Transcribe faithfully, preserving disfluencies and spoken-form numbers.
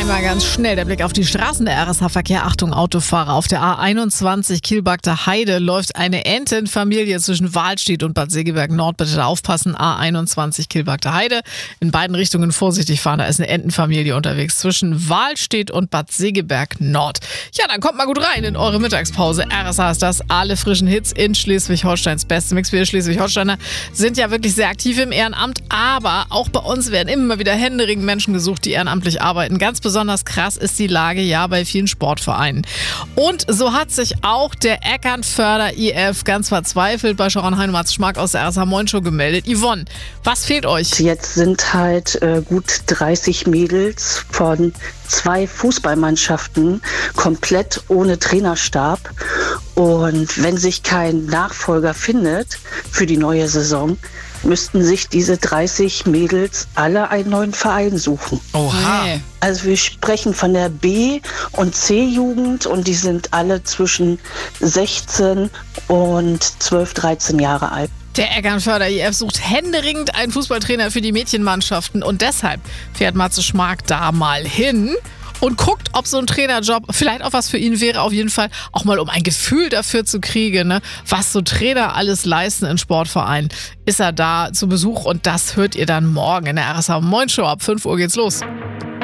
Einmal ganz schnell der Blick auf die Straßen. Der R S H-Verkehr. Achtung, Autofahrer. Auf der A einundzwanzig Kielbagter Heide läuft eine Entenfamilie zwischen Wahlstedt und Bad Segeberg Nord. Bitte aufpassen. A einundzwanzig Kielbagter Heide. In beiden Richtungen vorsichtig fahren. Da ist eine Entenfamilie unterwegs zwischen Wahlstedt und Bad Segeberg Nord. Ja, dann kommt mal gut rein in eure Mittagspause. R S H ist das. Alle frischen Hits in Schleswig-Holsteins beste Mix. Wir Schleswig-Holsteiner sind ja wirklich sehr aktiv im Ehrenamt. Aber auch bei uns werden immer wieder händeringend Menschen gesucht, die ehrenamtlich arbeiten. Ganz besonders krass ist die Lage ja bei vielen Sportvereinen. Und so hat sich auch der Eckernförder I F ganz verzweifelt bei Sharon Heinematz Schmack aus der R S H Moin Show gemeldet. Yvonne, was fehlt euch? Jetzt sind halt äh, gut dreißig Mädels von zwei Fußballmannschaften komplett ohne Trainerstab. Und wenn sich kein Nachfolger findet für die neue Saison, müssten sich diese dreißig Mädels alle einen neuen Verein suchen. Oha. Nee. Also wir sprechen von der B- und C-Jugend und die sind alle zwischen sechzehn und zwölf, dreizehn Jahre alt. Der Eckernförder I F sucht händeringend einen Fußballtrainer für die Mädchenmannschaften und deshalb fährt Matze Schmark da mal hin und guckt, ob so ein Trainerjob vielleicht auch was für ihn wäre. Auf jeden Fall auch mal, um ein Gefühl dafür zu kriegen, ne, was so Trainer alles leisten in Sportvereinen. Ist er da zu Besuch und das hört ihr dann morgen in der R S H Moin Show. Ab fünf Uhr geht's los.